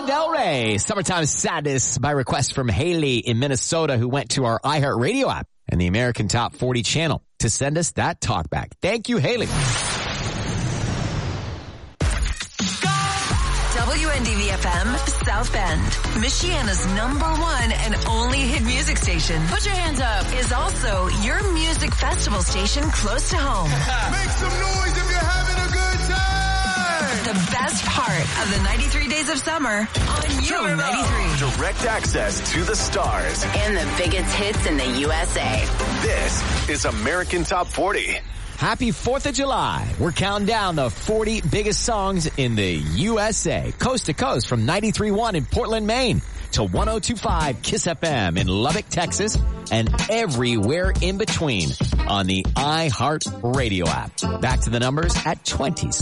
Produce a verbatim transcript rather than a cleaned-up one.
Lana Del Rey, Summertime Sadness, by request from Haley in Minnesota, who went to our iHeartRadio app and the American Top forty channel to send us that talkback. Thank you, Haley. W N D V F M, South Bend, Michiana's number one and only hit music station. Put your hands up. Is also your music festival station close to home. Make some noise if you're having a good time. The best part of the ninety-three days of summer on U ninety-three. Direct access to the stars. And the biggest hits in the U S A. This is American Top forty. Happy fourth of July. We're counting down the forty biggest songs in the U S A. Coast to coast from ninety-three point one in Portland, Maine to one oh two point five KISS F M in Lubbock, Texas, and everywhere in between on the iHeartRadio app. Back to the numbers at twenty.